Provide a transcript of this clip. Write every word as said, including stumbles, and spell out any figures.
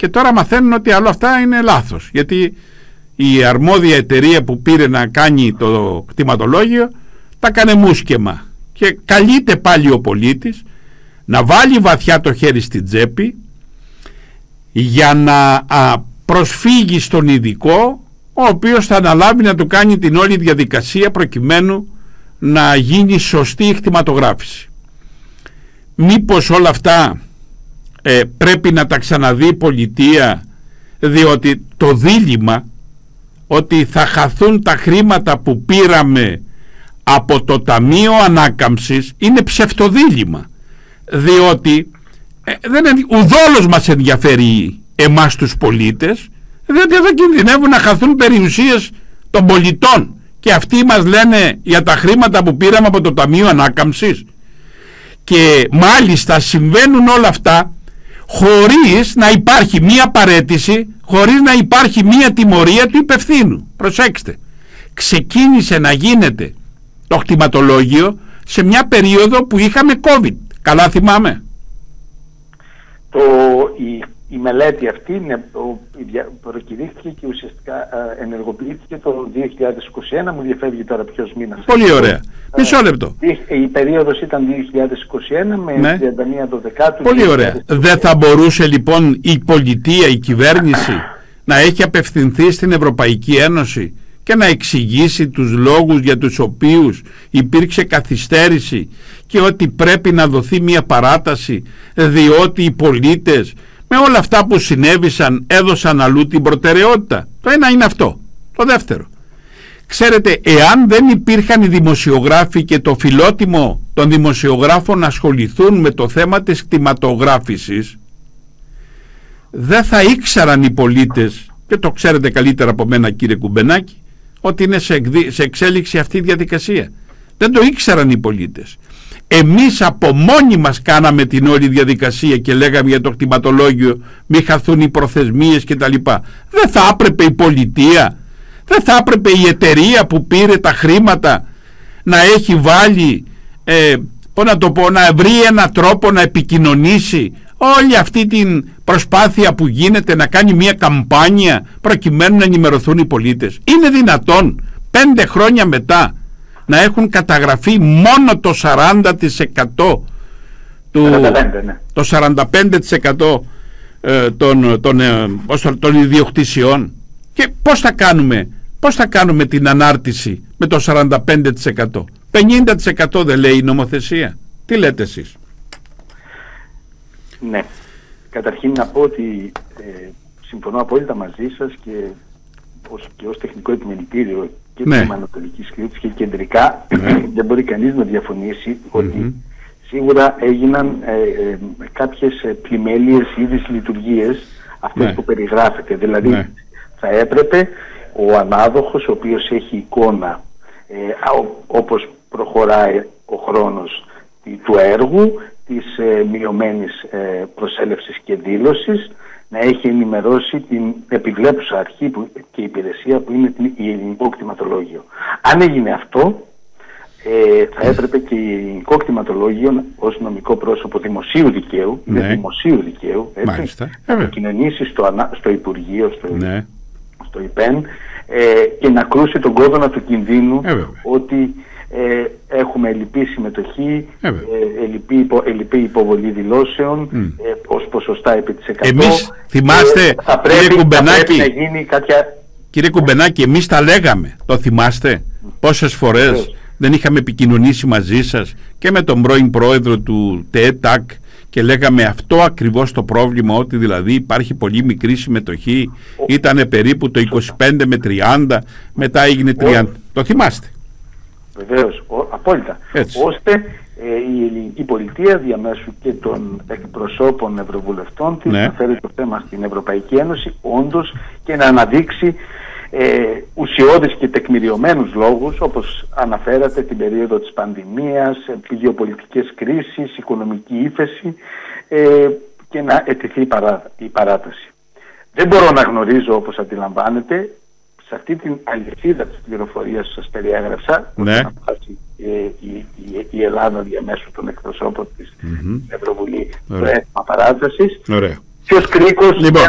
και τώρα μαθαίνουν ότι όλα αυτά είναι λάθος, γιατί η αρμόδια εταιρεία που πήρε να κάνει το κτηματολόγιο τα κάνει μουσκεμα, και καλείται πάλι ο πολίτης να βάλει βαθιά το χέρι στην τσέπη για να α, προσφύγει στον ειδικό, ο οποίος θα αναλάβει να του κάνει την όλη διαδικασία προκειμένου να γίνει σωστή η κτηματογράφηση. Μήπως όλα αυτά ε, πρέπει να τα ξαναδεί η πολιτεία, διότι το δίλημμα ότι θα χαθούν τα χρήματα που πήραμε από το Ταμείο Ανάκαμψης είναι ψευτοδίλημμα, διότι ε, δεν, ουδόλως μας ενδιαφέρει εμάς τους πολίτες, διότι εδώ κινδυνεύουν να χαθούν περιουσίες των πολιτών, και αυτοί μας λένε για τα χρήματα που πήραμε από το Ταμείο Ανάκαμψης. Και μάλιστα συμβαίνουν όλα αυτά χωρίς να υπάρχει μία παραίτηση, χωρίς να υπάρχει μία τιμωρία του υπευθύνου. Προσέξτε, ξεκίνησε να γίνεται το κτηματολόγιο σε μια περίοδο που είχαμε COVID. Καλά θυμάμαι. Το, η, η μελέτη αυτή είναι, προκηρύχθηκε και ουσιαστικά ε, ενεργοποιήθηκε το δύο χιλιάδες είκοσι ένα. Μου διαφεύγει τώρα ποιος μήνας. Πολύ ωραία. Μισό λεπτό. Η περίοδος ήταν δύο χιλιάδες είκοσι ένα με ναι. τριάντα μία Δωδεκάτου. Πολύ ωραία. Δεν θα μπορούσε λοιπόν η πολιτεία, η κυβέρνηση να έχει απευθυνθεί στην Ευρωπαϊκή Ένωση και να εξηγήσει τους λόγους για τους οποίους υπήρξε καθυστέρηση και ότι πρέπει να δοθεί μια παράταση, διότι οι πολίτες με όλα αυτά που συνέβησαν έδωσαν αλλού την προτεραιότητα? Το ένα είναι αυτό. Το δεύτερο, ξέρετε, εάν δεν υπήρχαν οι δημοσιογράφοι και το φιλότιμο των δημοσιογράφων να ασχοληθούν με το θέμα της κτηματογράφησης, δεν θα ήξεραν οι πολίτες, και το ξέρετε καλύτερα από μένα κύριε Κουμπενάκη, ότι είναι σε, εκδι... σε εξέλιξη αυτή η διαδικασία. Δεν το ήξεραν οι πολίτες. Εμείς από μόνοι μας κάναμε την όλη διαδικασία και λέγαμε για το κτηματολόγιο μη χαθούν οι προθεσμίες και τα λοιπά. Δεν θα έπρεπε η πολιτεία, δεν θα έπρεπε η εταιρεία που πήρε τα χρήματα να έχει βάλει, ε, πώς να το πω, να βρει έναν τρόπο να επικοινωνήσει όλη αυτή την προσπάθεια που γίνεται, να κάνει μια καμπάνια προκειμένου να ενημερωθούν οι πολίτες? Είναι δυνατόν πέντε χρόνια μετά να έχουν καταγραφεί μόνο το σαράντα τοις εκατό του, σαράντα πέντε τοις εκατό, ναι. το σαράντα πέντε τοις εκατό ε, των, των, ε, των ιδιοκτησιών? Και πώς θα κάνουμε πώς θα κάνουμε την ανάρτηση με το σαράντα πέντε τοις εκατό? πενήντα τοις εκατό δεν λέει η νομοθεσία? Τι λέτε εσείς? Ναι, καταρχήν να πω ότι ε, συμφωνώ απόλυτα μαζί σας και ως, και ως τεχνικό επιμελητήριο και ναι. της Ανατολικής Κρήτης και κεντρικά ναι. δεν μπορεί κανείς να διαφωνήσει mm-hmm. ότι σίγουρα έγιναν ε, ε, κάποιες πλημέλειες ή δυσλειτουργίες αυτές ναι. που περιγράφεται. Δηλαδή ναι. θα έπρεπε ο ανάδοχος, ο οποίος έχει εικόνα ε, ό, όπως προχωράει ο χρόνος του έργου, της ε, μειωμένης ε, προσέλευσης και δήλωσης, να έχει ενημερώσει την επιβλέπουσα αρχή που, και υπηρεσία που είναι την, η Ελληνικό Κτηματολόγιο. Αν έγινε αυτό, ε, θα έπρεπε και η Ελληνικό Κτηματολόγιο ως νομικό πρόσωπο δημοσίου δικαίου, ναι. είναι δημοσίου δικαίου, έτσι, να επικοινωνήσει στο, στο Υπουργείο, στο, ναι. στο ΙΠΕΝ ε, και να κρούσει τον κόδωνα του κινδύνου ε, ότι Ε, έχουμε ελλειπή συμμετοχή, ε, ελλειπή, υπο, ελλειπή υποβολή δηλώσεων mm. ε, ως ποσοστά επί της εκατό. Εμείς, θυμάστε, ε, θα, πρέπει, κύριε Κουμπενάκη, θα πρέπει να γίνει κάποια... Κύριε Κουμπενάκη, εμείς τα λέγαμε, το θυμάστε? Mm. Πόσες φορές mm. δεν είχαμε επικοινωνήσει μαζί σας και με τον πρώην πρόεδρο του ΤΕΤΑΚ και λέγαμε αυτό ακριβώς το πρόβλημα, ότι δηλαδή υπάρχει πολύ μικρή συμμετοχή, oh. ήταν περίπου το είκοσι πέντε με τριάντα, μετά έγινε τριάντα. Oh. Το θυμάστε? Βεβαίως, απόλυτα. Έτσι. Ώστε ε, η ελληνική πολιτεία διαμέσου και των εκπροσώπων ευρωβουλευτών της ναι. να φέρει το θέμα στην Ευρωπαϊκή Ένωση όντως και να αναδείξει ε, ουσιώδεις και τεκμηριωμένους λόγους, όπως αναφέρατε, την περίοδο της πανδημίας, γεωπολιτικές κρίσεις, οικονομική ύφεση ε, και να αιτηθεί η, παρά, η παράταση. Δεν μπορώ να γνωρίζω, όπως αντιλαμβάνετε, σε αυτή την αλυσίδα της πληροφορίας που σας περιέγραψα, ναι. που θα φτάσει ε, η, η, η Ελλάδα διαμέσου των εκπροσώπων της mm-hmm. Ευρωβουλή το αίτημα παράτασης. Ποιος κρίκος λοιπόν.